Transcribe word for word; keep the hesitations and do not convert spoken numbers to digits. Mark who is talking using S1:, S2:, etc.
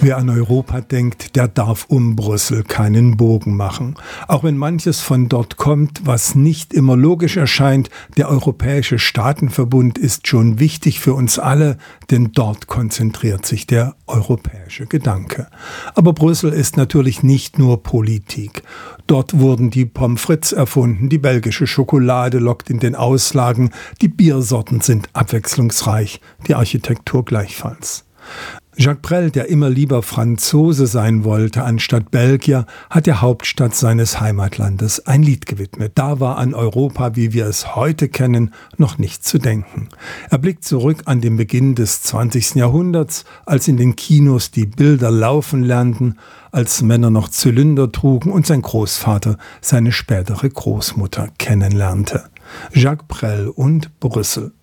S1: Wer an Europa denkt, der darf um Brüssel keinen Bogen machen. Auch wenn manches von dort kommt, was nicht immer logisch erscheint, der Europäische Staatenverbund ist schon wichtig für uns alle, denn dort konzentriert sich der europäische Gedanke. Aber Brüssel ist natürlich nicht nur Politik. Dort wurden die Pommes frites erfunden, die belgische Schokolade lockt in den Auslagen, die Biersorten sind abwechslungsreich, die Architektur gleichfalls. Jacques Brel, der immer lieber Franzose sein wollte anstatt Belgier, hat der Hauptstadt seines Heimatlandes ein Lied gewidmet. Da war an Europa, wie wir es heute kennen, noch nicht zu denken. Er blickt zurück an den Beginn des zwanzigsten Jahrhunderts, als in den Kinos die Bilder laufen lernten, als Männer noch Zylinder trugen und sein Großvater seine spätere Großmutter kennenlernte. Jacques Brel und Brüssel.